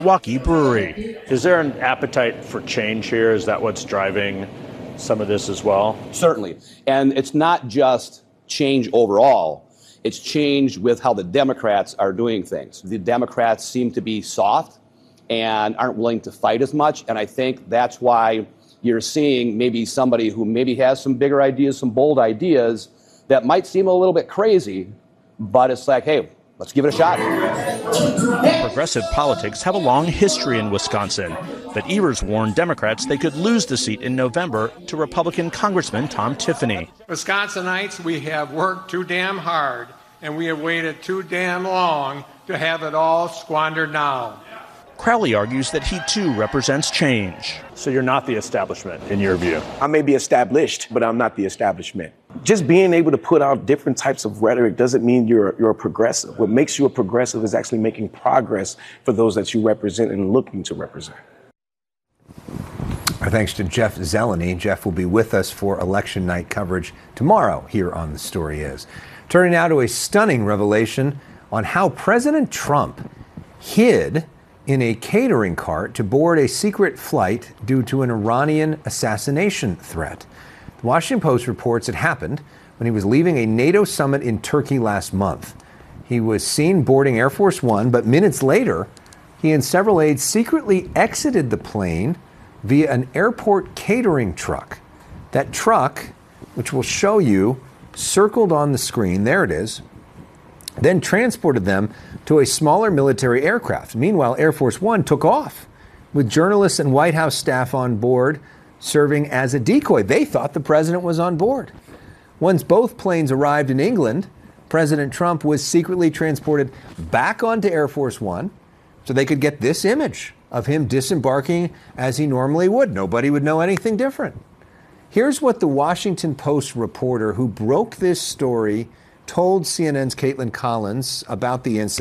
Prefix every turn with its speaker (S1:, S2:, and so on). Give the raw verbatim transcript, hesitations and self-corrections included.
S1: Milwaukee Brewery.
S2: Is there an appetite for change here? Is that what's driving some of this as well?
S3: Certainly. And it's not just change overall. It's change with how the Democrats are doing things. The Democrats seem to be soft and aren't willing to fight as much. And I think that's why you're seeing maybe somebody who maybe has some bigger ideas, some bold ideas that might seem a little bit crazy, but it's like, hey, let's give it a shot.
S1: Progressive politics have a long history in Wisconsin, but Evers warned Democrats they could lose the seat in November to Republican Congressman Tom Tiffany.
S4: Wisconsinites, we have worked too damn hard, and we have waited too damn long to have it all squandered now.
S1: Crowley argues that he too represents change.
S2: So you're not the establishment, in your view?
S5: I may be established, but I'm not the establishment. Just being able to put out different types of rhetoric doesn't mean you're, you're a progressive. What makes you a progressive is actually making progress for those that you represent and looking to represent.
S6: Our thanks to Jeff Zeleny. Jeff will be with us for election night coverage tomorrow here on The Story Is. Turning now to a stunning revelation on how President Trump hid in a catering cart to board a secret flight due to an Iranian assassination threat. The Washington Post reports it happened when he was leaving a NATO summit in Turkey last month. He was seen boarding Air Force One, but minutes later, he and several aides secretly exited the plane via an airport catering truck. That truck, which we'll show you, circled on the screen, there it is, then transported them to a smaller military aircraft. Meanwhile, Air Force One took off with journalists and White House staff on board serving as a decoy. They thought the president was on board. Once both planes arrived in England, President Trump was secretly transported back onto Air Force One so they could get this image of him disembarking as he normally would. Nobody would know anything different. Here's what the Washington Post reporter who broke this story told C N N's Caitlin Collins about the incident.